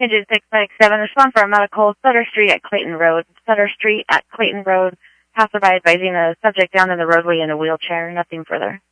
Engine 697, respond for a medical, Sutter Street at Clayton Road. Sutter Street at Clayton Road. Passerby advising the subject down in the roadway in a wheelchair. Nothing further.